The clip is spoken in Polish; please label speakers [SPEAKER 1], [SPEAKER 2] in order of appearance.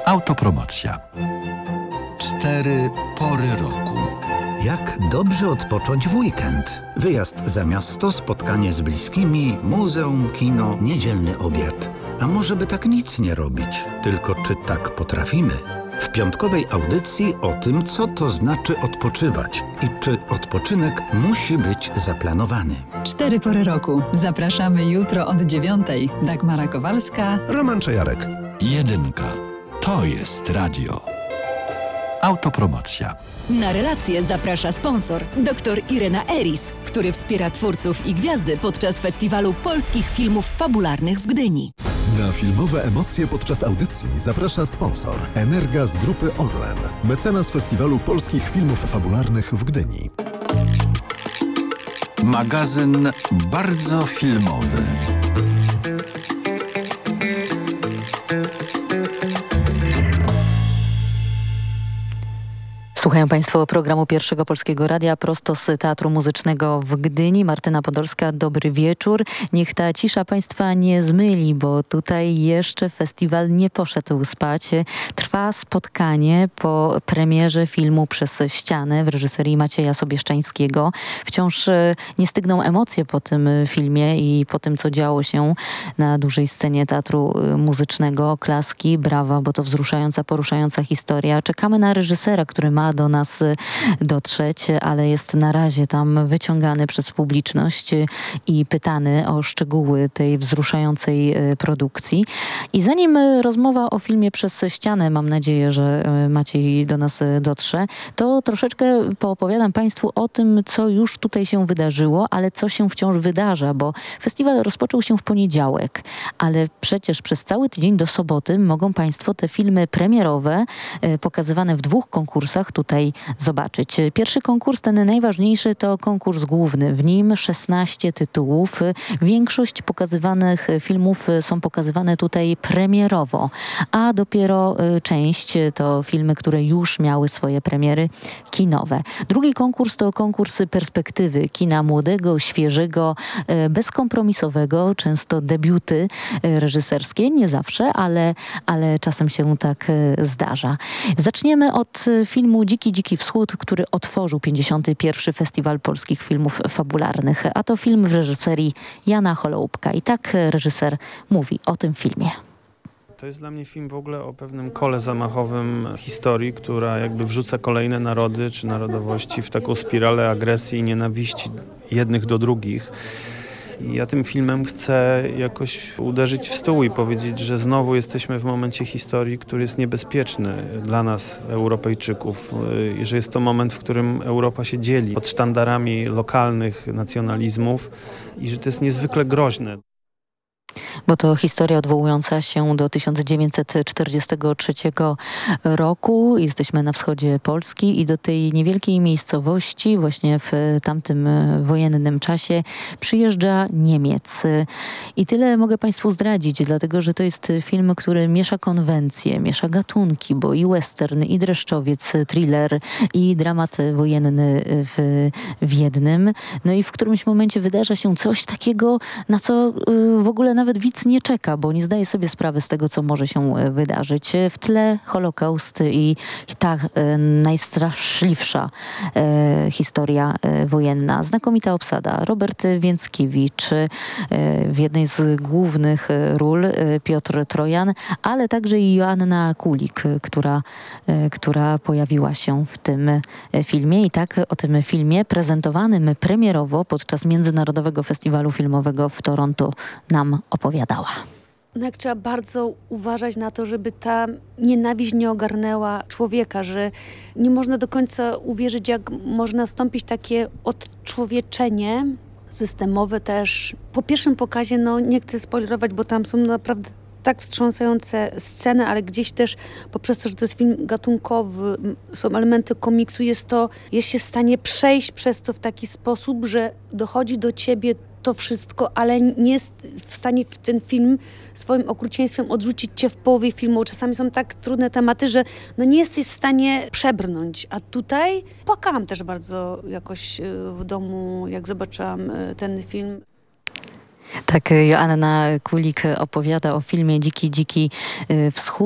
[SPEAKER 1] Autopromocja. 4 pory roku.
[SPEAKER 2] Jak dobrze odpocząć w weekend? Wyjazd za miasto, spotkanie z bliskimi, muzeum, kino, niedzielny obiad. A może by tak nic nie robić? Tylko czy tak potrafimy? W piątkowej audycji o tym, co to znaczy odpoczywać i czy odpoczynek musi być zaplanowany.
[SPEAKER 3] 4 pory roku. Zapraszamy jutro od 9:00. Dagmara Kowalska,
[SPEAKER 4] Roman Czajarek.
[SPEAKER 1] 1. To jest radio. Autopromocja.
[SPEAKER 5] Na relację zaprasza sponsor dr Irena Eris, który wspiera twórców i gwiazdy podczas Festiwalu Polskich Filmów Fabularnych w Gdyni.
[SPEAKER 4] Na filmowe emocje podczas audycji zaprasza sponsor Energa z Grupy Orlen, mecenas Festiwalu Polskich Filmów Fabularnych w Gdyni.
[SPEAKER 1] Magazyn bardzo filmowy.
[SPEAKER 6] Słuchają Państwo programu Pierwszego Polskiego Radia prosto z Teatru Muzycznego w Gdyni. Martyna Podolska, dobry wieczór. Niech ta cisza Państwa nie zmyli, bo tutaj jeszcze festiwal nie poszedł spać. Trwa spotkanie po premierze filmu Przez ścianę w reżyserii Macieja Sobieszczańskiego. Wciąż nie stygną emocje po tym filmie i po tym, co działo się na dużej scenie Teatru Muzycznego. Oklaski, brawa, bo to wzruszająca, poruszająca historia. Czekamy na reżysera, który ma do nas dotrzeć, ale jest na razie tam wyciągany przez publiczność i pytany o szczegóły tej wzruszającej produkcji. I zanim rozmowa o filmie Przez ścianę, mam nadzieję, że Maciej do nas dotrze, to troszeczkę poopowiadam Państwu o tym, co już tutaj się wydarzyło, ale co się wciąż wydarza, bo festiwal rozpoczął się w poniedziałek, ale przecież przez cały tydzień do soboty mogą Państwo te filmy premierowe pokazywane w 2 konkursach tutaj zobaczyć. Pierwszy konkurs, ten najważniejszy, to konkurs główny. W nim 16 tytułów. Większość pokazywanych filmów są pokazywane tutaj premierowo, a dopiero część to filmy, które już miały swoje premiery kinowe. Drugi konkurs to konkurs perspektywy kina młodego, świeżego, bezkompromisowego, często debiuty reżyserskie, nie zawsze, ale czasem się tak zdarza. Zaczniemy od filmu Dziki Wschód, który otworzył 51. Festiwal Polskich Filmów Fabularnych, a to film w reżyserii Jana Holoubka. I tak reżyser mówi o tym filmie.
[SPEAKER 7] To jest dla mnie film w ogóle o pewnym kole zamachowym historii, która jakby wrzuca kolejne narody czy narodowości w taką spiralę agresji i nienawiści jednych do drugich. I ja tym filmem chcę jakoś uderzyć w stół i powiedzieć, że znowu jesteśmy w momencie historii, który jest niebezpieczny dla nas, Europejczyków. I że jest to moment, w którym Europa się dzieli pod sztandarami lokalnych nacjonalizmów i że to jest niezwykle groźne.
[SPEAKER 6] Bo to historia odwołująca się do 1943 roku. Jesteśmy na wschodzie Polski i do tej niewielkiej miejscowości właśnie w tamtym wojennym czasie przyjeżdża Niemiec. I tyle mogę Państwu zdradzić, dlatego że to jest film, który miesza konwencje, miesza gatunki, bo i western, i dreszczowiec, thriller, i dramat wojenny w jednym. No i w którymś momencie wydarza się coś takiego, na co w ogóle nawet widz nie czeka, bo nie zdaje sobie sprawy z tego, co może się wydarzyć. W tle Holokaust i ta najstraszliwsza historia wojenna. Znakomita obsada. Robert Więckiewicz, w jednej z głównych ról Piotr Trojan, ale także i Joanna Kulik, która pojawiła się w tym filmie. I tak o tym filmie prezentowanym premierowo podczas Międzynarodowego Festiwalu Filmowego w Toronto nam opowiadała.
[SPEAKER 8] Jak trzeba bardzo uważać na to, żeby ta nienawiść nie ogarnęła człowieka, że nie można do końca uwierzyć, jak może nastąpić takie odczłowieczenie systemowe też. Po pierwszym pokazie, nie chcę spoilerować, bo tam są naprawdę tak wstrząsające sceny, ale gdzieś też poprzez to, że to jest film gatunkowy, są elementy komiksu, jest się w stanie przejść przez to w taki sposób, że dochodzi do ciebie to wszystko, ale nie jest w stanie ten film swoim okrucieństwem odrzucić cię w połowie filmu. Czasami są tak trudne tematy, że nie jesteś w stanie przebrnąć. A tutaj płakałam też bardzo jakoś w domu, jak zobaczyłam ten film.
[SPEAKER 6] Tak, Joanna Kulik opowiada o filmie Dziki Wschód.